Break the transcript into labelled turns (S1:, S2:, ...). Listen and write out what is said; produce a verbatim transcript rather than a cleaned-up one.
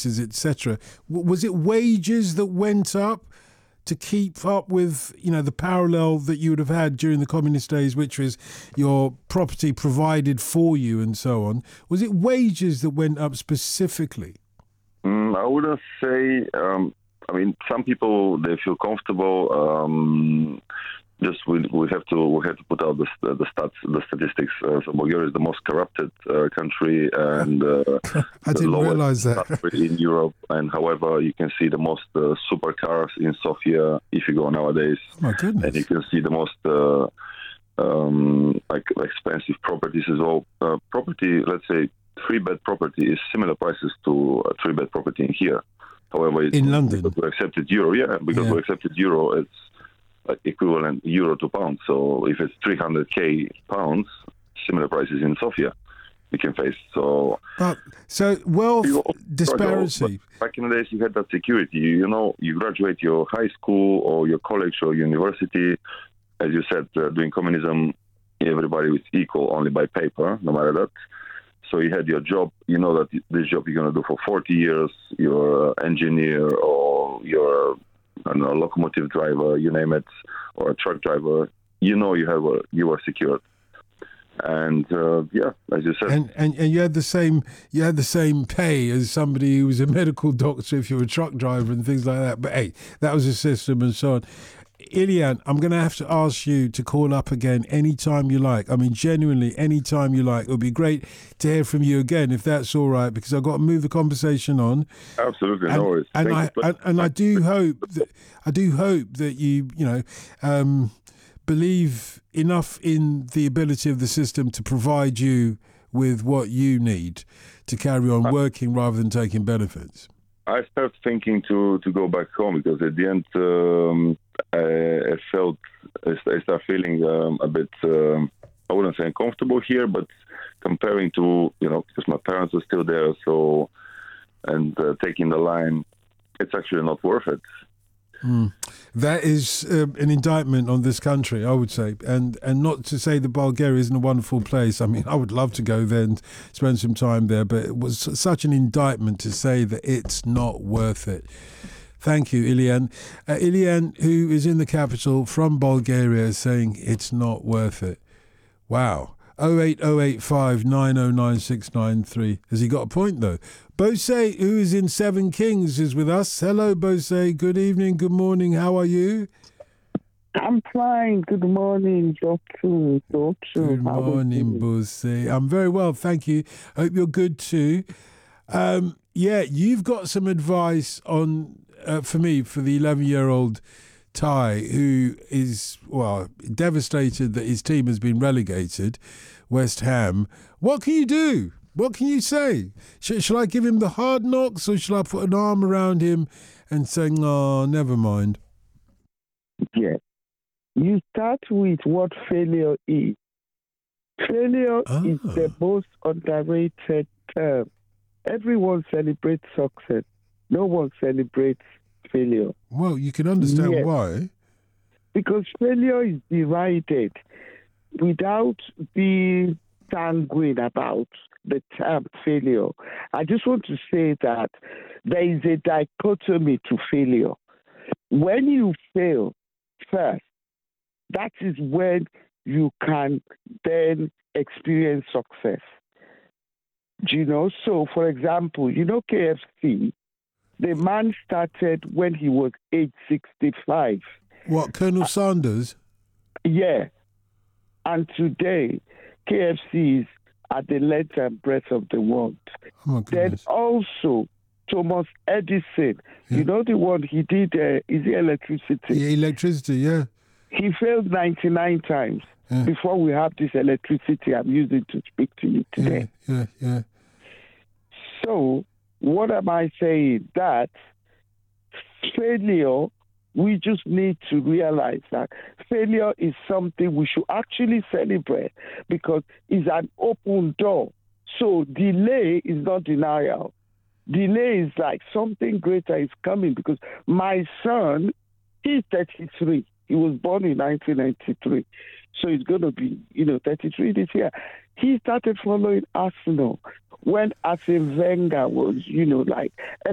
S1: prices, et cetera. W- was it wages that went up to keep up with, you know, the parallel that you would have had during the communist days, which was your property provided for you and so on? Was it wages that went up specifically?
S2: Mm, I wouldn't say. Um, I mean, some people, they feel comfortable. Um, just we we have to we have to put out the the stats the statistics. Uh, so Bulgaria is the most corrupted uh, country and uh,
S1: I
S2: the
S1: didn't
S2: lowest
S1: realize that
S2: country in Europe. And however, you can see the most uh, supercars in Sofia if you go nowadays.
S1: Oh my goodness!
S2: And you can see the most uh, um, like expensive properties as well. Uh, property, let's say, three bed property is similar prices to a three bed property in here. However, it's,
S1: in London,
S2: because we accepted euro, yeah, because
S1: yeah.
S2: we accepted euro, it's like equivalent euro to pound. So if it's three hundred k pounds, similar prices in Sofia you can face. So,
S1: but so wealth
S2: you
S1: disparity.
S2: Struggle, back in the days, you had that security. You know, you graduate your high school or your college or university. As you said, uh, during communism, everybody was equal only by paper, no matter that. So you had your job. You know that this job you're going to do for forty years. You're an engineer or you're I don't know, a locomotive driver, you name it, or a truck driver. You know you have a, you are secured. And uh, yeah, as you said,
S1: and, and and you had the same you had the same pay as somebody who was a medical doctor if you were a truck driver and things like that. But hey, that was a system and so on. Ilian, I'm going to have to ask you to call up again anytime you like. I mean, genuinely, anytime you like. It would be great to hear from you again, if that's all right, because I've got to move the conversation on.
S2: Absolutely,
S1: and,
S2: no worries.
S1: And I and, and I do hope that I do hope that you you know um, believe enough in the ability of the system to provide you with what you need to carry on working rather than taking benefits.
S2: I started thinking to, to go back home because at the end um, I, I felt I started feeling um, a bit um, I wouldn't say uncomfortable here, but comparing to you know because my parents are still there, so and uh, taking the line, it's actually not worth it.
S1: Mm. That is uh, an indictment on this country, I would say, and and not to say that Bulgaria isn't a wonderful place. I mean, I would love to go there and spend some time there, but it was such an indictment to say that it's not worth it. Thank you, Ilian. Uh, Ilian, who is in the capital from Bulgaria, saying it's not worth it. Wow. oh eight oh eight five nine oh nine six nine three. Has he got a point, though? Bose, who is in Seven Kings, is with us. Hello, Bose. Good evening, good morning. How are you?
S3: I'm fine. Good morning, Doctor. Doctor.
S1: Good morning, Bose. I'm very well, thank you. Hope you're good, too. Um, yeah, you've got some advice on uh, for me, for the eleven-year-old Ty, who is, well, devastated that his team has been relegated, West Ham. What can you do? What can you say? Sh- shall I give him the hard knocks, or shall I put an arm around him and say, oh, never mind?
S3: Yes. You start with what failure is. Failure
S1: ah.
S3: is the most underrated term. Everyone celebrates success. No one celebrates failure.
S1: Well, you can understand
S3: yes.
S1: why.
S3: Because failure is divided. Without being sanguine about the term failure, I just want to say that there is a dichotomy to failure. When you fail first, that is when you can then experience success. Do you know? So, for example, you know K F C, the man started when he was age sixty-five.
S1: What, Colonel Sanders?
S3: Yeah. And today, K F C is at the length and breadth of the world.
S1: Oh my goodness.
S3: Then also, Thomas Edison,
S1: yeah.
S3: you know the one he did, uh, is it electricity?
S1: Yeah, electricity, yeah.
S3: He failed ninety-nine times
S1: yeah.
S3: before we have this electricity I'm using to speak to you today.
S1: Yeah, yeah, yeah.
S3: So, what am I saying? That failure, we just need to realize that failure is something we should actually celebrate because it's an open door. So delay is not denial. Delay is like something greater is coming because my son, he's thirty-three. He was born in nineteen ninety-three. So he's going to be, you know, thirty-three this year. He started following Arsenal when Arsene Wenger was, you know, like